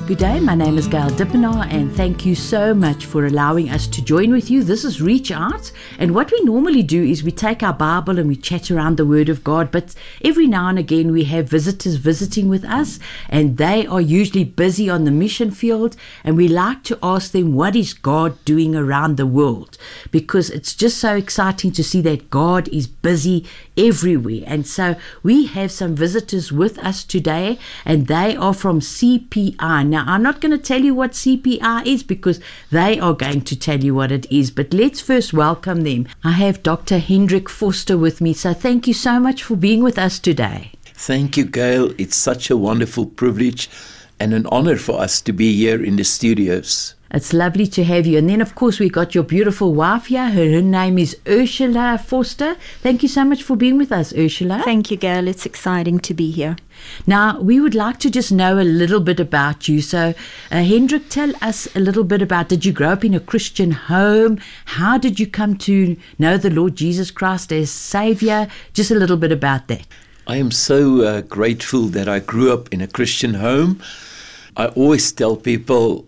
Good day, my name is Gail Dippenaar and thank you so much for allowing us to join with you. This is Reach Out, and what we normally do is we take our Bible and we chat around the Word of God, but every now and again we have visitors visiting with us and they are usually busy on the mission field, and we like to ask them, what is God doing around the world? Because it's just so exciting to see that God is busy everywhere. And so we have some visitors with us today, and they are from CPI. Now, I'm not going to tell you what CPI is because they are going to tell you what it is, but let's first welcome them. I have Dr. Hendrik Forster with me, so thank you so much for being with us today. Thank you, Gail. It's such a wonderful privilege and an honor for us to be here in the studios. It's lovely to have you. And then, of course, we got your beautiful wife here. Her name is Ursula Forster. Thank you so much for being with us, Ursula. Thank you, Gail. It's exciting to be here. Now, we would like to just know a little bit about you. So, Hendrik, tell us a little bit about, did you grow up in a Christian home? How did you come to know the Lord Jesus Christ as Savior? Just a little bit about that. I am so grateful that I grew up in a Christian home. I always tell people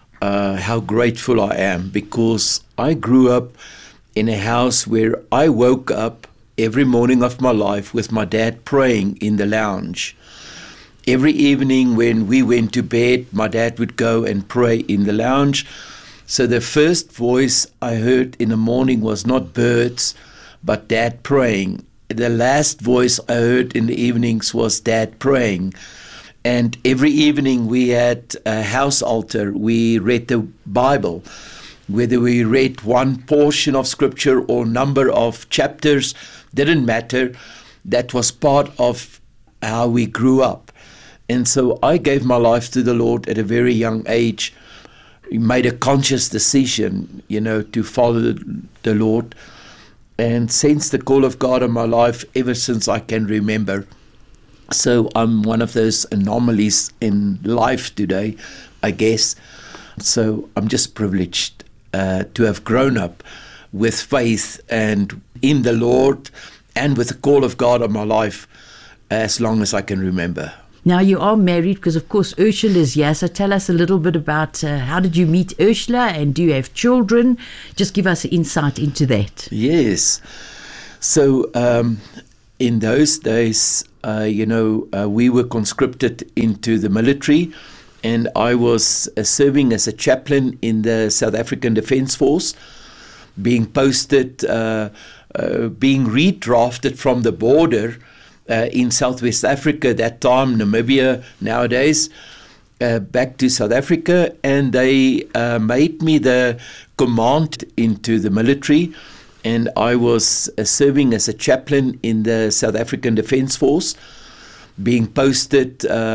how grateful I am, because I grew up in a house where I woke up every morning of my life with my dad praying in the lounge. Every evening when we went to bed, my dad would go and pray in the lounge. So the first voice I heard in the morning was not birds, but Dad praying. The last voice I heard in the evenings was Dad praying. And every evening we had a house altar. We read the Bible. Whether we read one portion of scripture or number of chapters, didn't matter. That was part of how we grew up. And so I gave my life to the Lord at a very young age. Made a conscious decision, to follow the Lord. And sensed the call of God on my life ever since I can remember. So I'm one of those anomalies in life today, I guess. So I'm just privileged to have grown up with faith and in the Lord and with the call of God on my life as long as I can remember. Now, you are married because, of course, Ursula is here. So tell us a little bit about how did you meet Ursula, and do you have children? Just give us insight into that. Yes. So in those days, we were conscripted into the military, and I was serving as a chaplain in the South African Defence Force, being posted, being redrafted from the border in Southwest Africa, that time Namibia nowadays, back to South Africa, and they made me the command into the military. And I was serving as a chaplain in the South African Defence Force, being posted,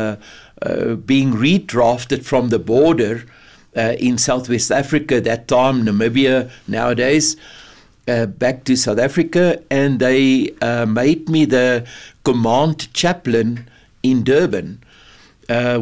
being redrafted from the border in Southwest Africa, that time Namibia nowadays, back to South Africa, and they made me the command chaplain in Durban,